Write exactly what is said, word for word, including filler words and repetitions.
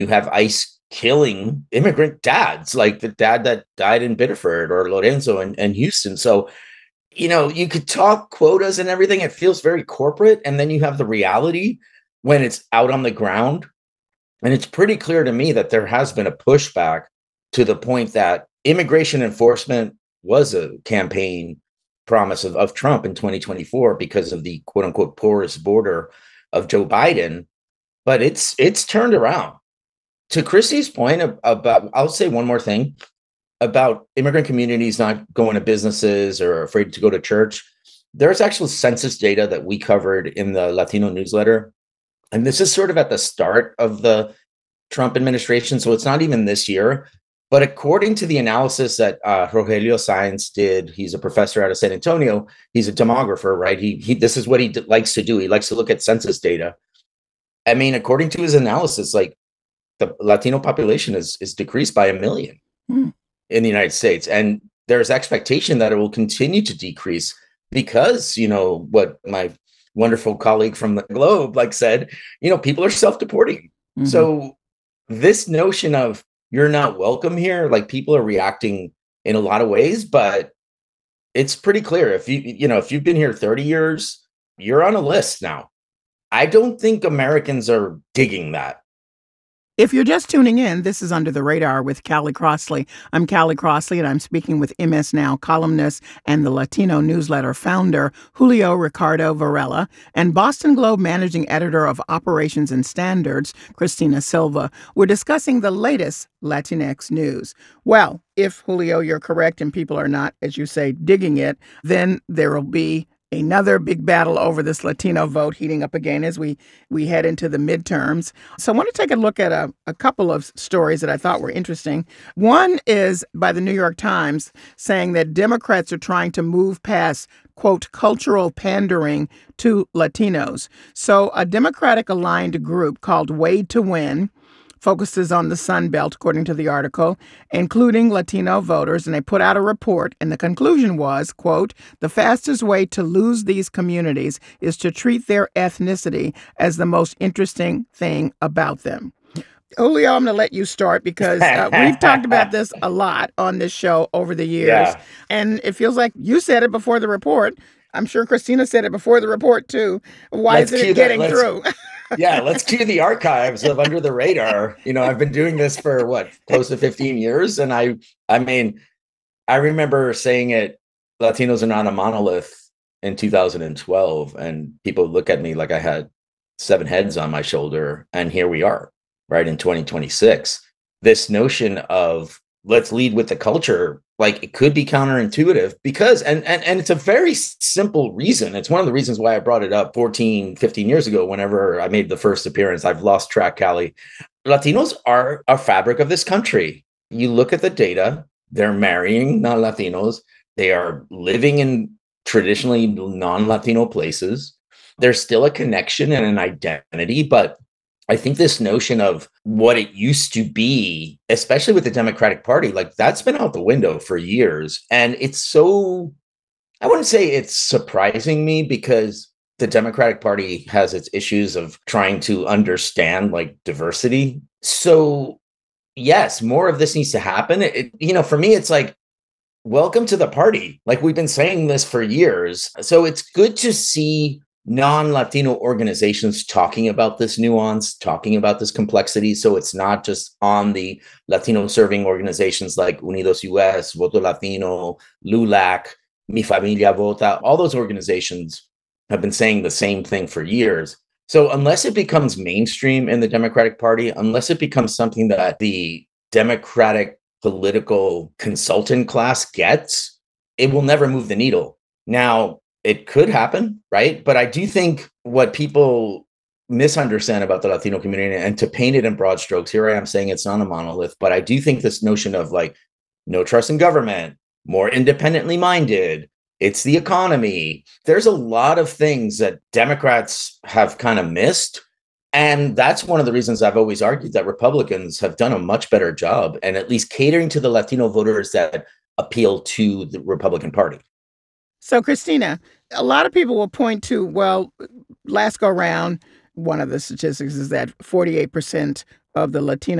You have ICE killing immigrant dads, like the dad that died in Biddeford or Lorenzo and, and Houston. So, you know, you could talk quotas and everything. It feels very corporate. And then you have the reality when it's out on the ground. And it's pretty clear to me that there has been a pushback to the point that immigration enforcement was a campaign promise of, of Trump in twenty twenty-four because of the quote unquote porous border of Joe Biden. But it's it's turned around. To Christie's point about, I'll say one more thing about immigrant communities not going to businesses or afraid to go to church. There's actual census data that we covered in the Latino newsletter. And this is sort of at the start of the Trump administration. So it's not even this year. But according to the analysis that uh, Rogelio Sáenz did, he's a professor out of San Antonio. He's a demographer, right? He, he this is what he d- likes to do. He likes to look at census data. I mean, according to his analysis, like the Latino population is is decreased by a million mm. in the United States. And there's expectation that it will continue to decrease because, you know, what my wonderful colleague from the Globe like said, you know, people are self-deporting. Mm-hmm. So this notion of you're not welcome here, like people are reacting in a lot of ways, but it's pretty clear. If you, you know, if you've been here thirty years, you're on a list now. I don't think Americans are digging that. If you're just tuning in, this is Under the Radar with Callie Crossley. I'm Callie Crossley, and I'm speaking with M S Now columnist and the Latino newsletter founder, Julio Ricardo Varela, and Boston Globe managing editor of Operations and Standards, Cristina Silva. We're discussing the latest Latinx news. Well, if, Julio, you're correct and people are not, as you say, digging it, then there will be another big battle over this Latino vote heating up again as we, we head into the midterms. So I want to take a look at a, a couple of stories that I thought were interesting. One is by the New York Times saying that Democrats are trying to move past, quote, cultural pandering to Latinos. So a Democratic-aligned group called Wade to Win focuses on the Sun Belt, according to the article, including Latino voters, and they put out a report, and the conclusion was, quote, the fastest way to lose these communities is to treat their ethnicity as the most interesting thing about them. Julio, I'm going to let you start because uh, we've talked about this a lot on this show over the years, yeah. And it feels like you said it before the report. I'm sure Cristina said it before the report, too. Why let's isn't it getting through? Yeah, let's cue the archives of Under the Radar. You know, I've been doing this for what, close to fifteen years. And I, I mean, I remember saying it, Latinos are not a monolith in two thousand twelve. And people look at me like I had seven heads on my shoulder. And here we are, right, in twenty twenty-six. This notion of let's lead with the culture, like it could be counterintuitive because, and, and, and it's a very simple reason. It's one of the reasons why I brought it up fourteen, fifteen years ago, whenever I made the first appearance. I've lost track, Callie. Latinos are a fabric of this country. You look at the data, they're marrying non-Latinos. They are living in traditionally non-Latino places. There's still a connection and an identity, but I think this notion of what it used to be, especially with the Democratic Party, like that's been out the window for years. And it's so, I wouldn't say it's surprising me because the Democratic Party has its issues of trying to understand like diversity. So yes, more of this needs to happen. It, you know, for me, it's like, welcome to the party. Like we've been saying this for years. So it's good to see non-Latino organizations talking about this nuance, talking about this complexity. So it's not just on the Latino serving organizations like Unidos U S, Voto Latino, LULAC, Mi Familia Vota. All those organizations have been saying the same thing for years. So unless it becomes mainstream in the Democratic Party, unless it becomes something that the Democratic political consultant class gets, it will never move the needle. Now, it could happen, right? But I do think what people misunderstand about the Latino community, and to paint it in broad strokes, here I am saying it's not a monolith, but I do think this notion of like no trust in government, more independently minded, it's the economy. There's a lot of things that Democrats have kind of missed. And that's one of the reasons I've always argued that Republicans have done a much better job and at least catering to the Latino voters that appeal to the Republican Party. So, Cristina, a lot of people will point to, well, last go round, one of the statistics is that forty-eight percent of the Latino